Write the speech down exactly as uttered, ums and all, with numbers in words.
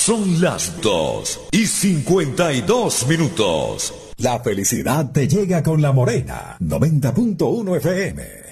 Son las dos y cincuenta y dos minutos. La felicidad te llega con La Morena, noventa punto uno F M.